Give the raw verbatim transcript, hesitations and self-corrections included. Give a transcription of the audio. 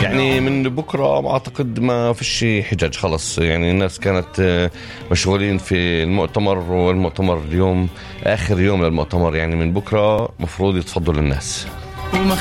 يعني من بكرة أعتقد ما فيش حجاج خلص، يعني الناس كانت مشغولين في المؤتمر، والمؤتمر اليوم آخر يوم للمؤتمر، يعني من بكرة مفروض يتفضل الناس.